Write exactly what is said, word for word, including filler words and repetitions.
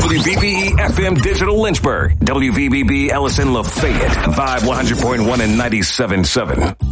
W V B E F M Digital Lynchburg. W V B B Ellison Lafayette. Vibe one hundred point one and ninety-seven point seven.